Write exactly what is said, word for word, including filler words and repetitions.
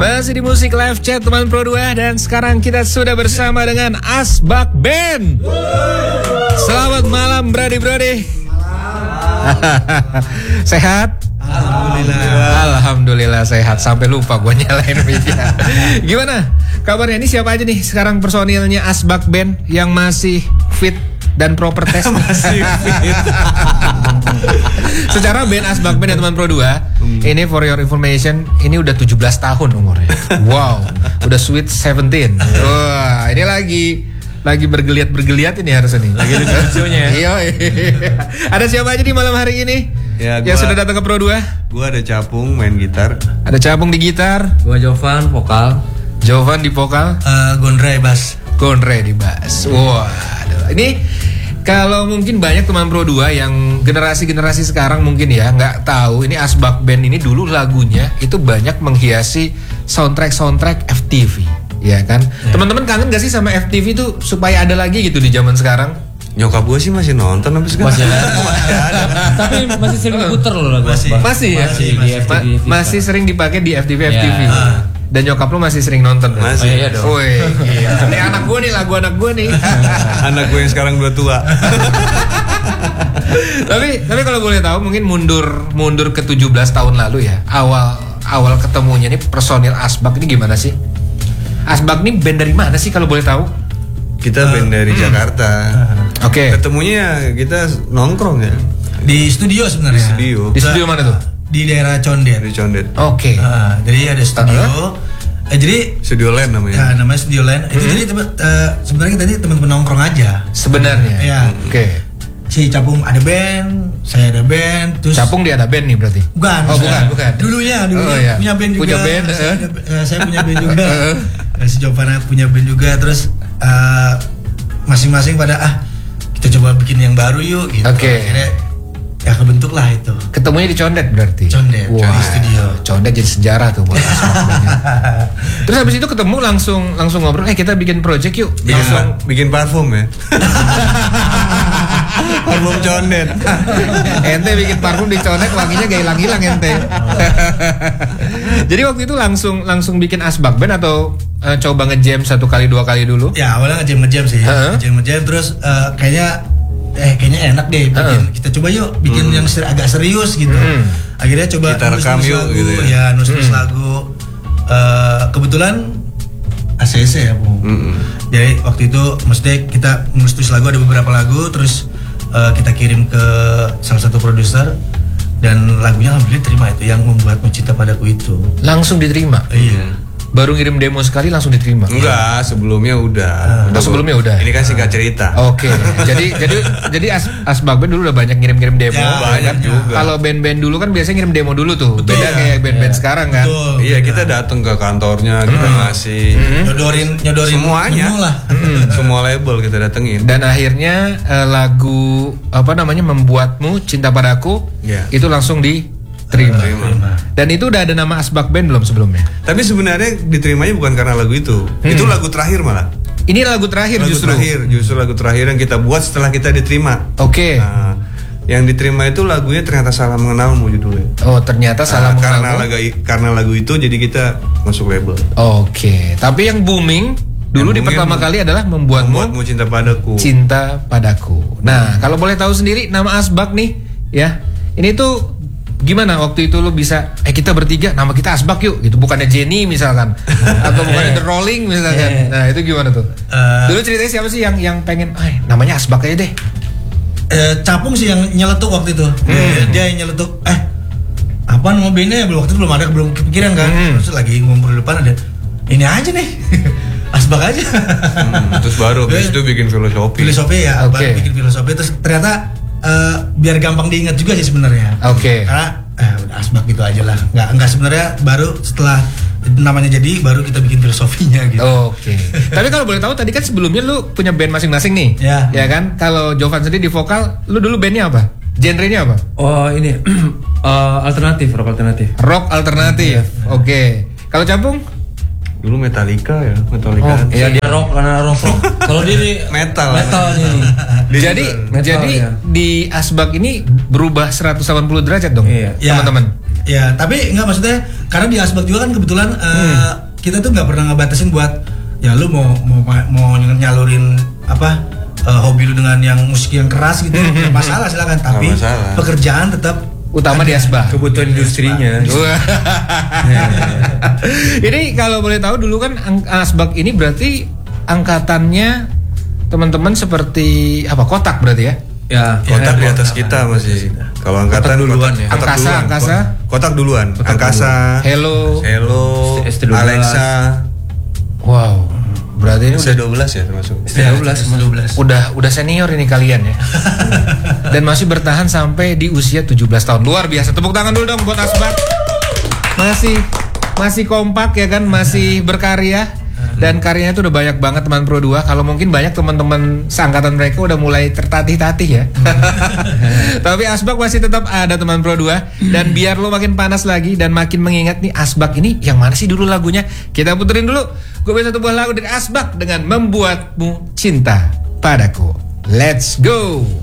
Masih di Musik Live Chat teman Pro dua. Dan sekarang kita sudah bersama dengan Asbak Band. Selamat malam Brady-Brady. Sehat? Alhamdulillah. Alhamdulillah sehat. Sampai lupa gue nyalain media. Gimana kabarnya? Ini siapa aja nih sekarang personilnya Asbak Band yang masih fit dan proper test? Masih fit. Secara band Asbak Band dan teman Pro dua, hmm. ini for your information, ini udah tujuh belas tahun umurnya. Wow, udah sweet seventeen. Wah, ini lagi lagi bergeliat-bergeliat ini harusnya nih. Lagi lucu-lucunya. Iya. Ada siapa aja di malam hari ini? Ya, gua, yang sudah datang ke Pro dua? Gua ada Capung main gitar. Ada Capung di gitar. Gua Jovan vokal. Jovan di vokal. Uh, Gondre bass. Gondre di bass. Wah, wow, ini kalau mungkin banyak teman Pro dua yang generasi-generasi sekarang mungkin ya nggak tahu, ini Asbak Band ini dulu lagunya itu banyak menghiasi soundtrack-soundtrack F T V, ya kan? Ya. Teman-teman kangen gak sih sama F T V itu supaya ada lagi gitu di zaman sekarang? Nyokap gue sih masih nonton sampai sekarang. Masih ada. Masih ada. Tapi masih sering diputer loh lagu. Masih, masih ya? Masih, di F T V. Ma- masih sering dipakai di F T V F T V. Ya. Dan nyokap lu masih sering nonton? Masih. Oh, iya dong. Woi, ini anak gue nih, lagu anak gue nih. Anak gue yang sekarang udah tua. tapi tapi kalau boleh tahu mungkin mundur mundur ke tujuh belas tahun lalu ya. Awal awal ketemunya nih personil Asbak ini gimana sih? Asbak ini band dari mana sih kalau boleh tahu? Kita band dari uh, Jakarta. Oke. Okay. Ketemunya kita nongkrong ya. Di studio sebenarnya. Di studio. Di studio mana tuh? Di daerah Condet. Di Condet. Oke. Okay. Uh, jadi ada studio. Uh-huh. Eh, jadi Studio Land namanya. Ya, namanya Studio Land. Itu hmm. jadi temen, uh, sebenarnya kita ini teman-teman nongkrong aja. Sebenarnya. Ya. Oke. Okay. Si Capung ada band, saya ada band, terus Capung dia ada band nih berarti? Bukan. Oh, bukan, bukan. Dulunya, dulunya oh, iya. punya band juga. Punya band. Saya, uh. ada, uh, saya punya band juga. uh, si Jovana punya band juga, terus uh, masing-masing pada ah kita coba bikin yang baru yuk gitu. Oke. Okay. Akhirnya ya kebentuk lah itu. Ketemunya di Condet berarti? Condet, wow. di studio. Condet jadi sejarah tuh buat Terus habis itu ketemu langsung langsung ngobrol, eh kita bikin project yuk. Bikin, langsung bikin parfum ya. Parfum Condet. Ente bikin parfum di Condet, wanginya gak hilang-hilang ente. Jadi waktu itu langsung langsung bikin Asbak Band atau uh, coba nge-jam satu kali dua kali dulu? Ya awalnya nge-jam nge-jam sih. Uh-huh. Nge-jam nge-jam terus uh, kayaknya eh kayaknya enak deh bikin, uh-huh. kita coba yuk bikin hmm. yang ser- agak serius gitu. Hmm. Akhirnya coba kita rekam yuk lagu, gitu ya. Ya nulis-nulis hmm. lagu. Uh, kebetulan A C C ya, Bu. Hmm. Jadi waktu itu mesti kita nulis-nulis lagu, ada beberapa lagu, terus uh, kita kirim ke salah satu produser dan lagunya alhamdulillah terima, itu yang membuatmu cinta padaku itu. Langsung diterima? Iya. Baru ngirim demo sekali langsung diterima? Enggak, sebelumnya udah. Oh, sebelumnya udah. Ini kan singkat cerita. Oke. Okay. jadi jadi jadi As, Asbak Band dulu udah banyak ngirim-ngirim demo. Ya, banyak juga. Kalau band-band dulu kan biasanya ngirim demo dulu tuh. Betul, beda ya. kayak band-band Ya. sekarang kan. Betul, iya, kita datang ke kantornya, hmm. kita ngasih hmm. nyodorin nyodorin semuanya. Semua lah. Hmm. Semua label kita datengin. Dan akhirnya uh, lagu apa namanya Membuatmu Cinta Padaku ya. Itu langsung di Terima. Terima. Dan itu udah ada nama Asbak Band belum sebelumnya? Tapi sebenarnya diterimanya bukan karena lagu itu. Hmm. Itu lagu terakhir malah. Ini lagu terakhir lagu justru. terakhir, justru lagu terakhir yang kita buat setelah kita diterima. Oke. Okay. Nah, yang diterima itu lagunya ternyata Salah Mengenalmu judulnya. Oh, ternyata Salah nah, Mengenalmu. Karena lagu karena lagu itu jadi kita masuk label. Oke. Okay. Tapi yang booming dulu yang di pertama kali adalah Membuatmu, Membuatmu Cinta Padaku. Cinta Padaku. Nah, hmm. kalau boleh tahu sendiri nama Asbak nih, ya. Ini tuh gimana waktu itu lo bisa eh kita bertiga nama kita Asbak yuk gitu, bukannya Jenny misalkan atau bukannya The Rolling misalkan. Nah itu gimana tuh? Uh, dulu ceritanya siapa sih yang yang pengen eh namanya Asbak aja deh? Eh, Capung sih yang nyeletuk waktu itu. Hmm. Dia yang nyeletuk eh apa nama bandnya, belum waktu itu belum ada, belum kepikiran kan. Hmm. Terus lagi ngumpul di depan ada ini aja nih. Asbak aja. Hmm, terus baru habis itu bikin filosofi. Filosofi ya, okay. baru bikin filosofi terus ternyata Uh, biar gampang diingat juga sih sebenarnya. Oke. Okay. Karena eh, udah Asbak gitu aja lah. Nggak nggak sebenarnya baru setelah namanya jadi baru kita bikin filosofinya gitu. Oke. Okay. Tapi kalau boleh tahu tadi kan sebelumnya lu punya band masing-masing nih. Ya. Ya kan? Kalau Jovan sendiri di vokal, lu dulu bandnya apa? Genrenya apa? Oh ini uh, alternatif, rock alternatif. Rock alternatif. Oke. Okay. Kalau Capung? Dulu Metallica ya, Metallica. Oh, iya dia rock karena rock rock. Kalau dia ini metal. Metal ini. Jadi metal, jadi ya. Di Asbak ini berubah seratus delapan puluh derajat dong, iya. teman-teman. Ya, tapi enggak maksudnya karena di Asbak juga kan kebetulan uh, Hmm. kita tuh nggak pernah ngebatasin buat ya lu mau mau mau nyalurin apa uh, hobi lu dengan yang musik yang keras gitu, nggak masalah silakan. Tapi masalah. pekerjaan tetap Utama di Asbak. Kebutuhan industrinya. Wah. Ini kalau boleh tahu dulu kan ang- Asbak ini berarti angkatannya teman-teman seperti apa? Kotak berarti ya? Ya, Kotak di Ya, atas kotak. kita masih. Kalau angkatan duluan ya? kotak Angkasa, duluan. angkasa. Kotak duluan. Angkasa. Hello. Hello. S T dua belas. Alexa. Wow. Berarti ini S udah, dua belas ya termasuk. Ya, dua belas, dua belas. udah udah senior ini kalian ya. Dan masih bertahan sampai di usia tujuh belas tahun. Luar biasa. Tepuk tangan dulu dong buat Asbak. Masih masih kompak ya kan, masih berkarya. Dan karyanya tuh udah banyak banget teman Pro dua. Kalau mungkin banyak teman-teman seangkatan mereka udah mulai tertatih-tatih ya. Tapi Asbak masih tetap ada teman Pro dua. Dan biar lo makin panas lagi dan makin mengingat nih Asbak ini yang mana sih dulu lagunya, kita puterin dulu. Gue bisa satu buah lagu dari Asbak dengan Membuatmu Cinta Padaku. Let's go.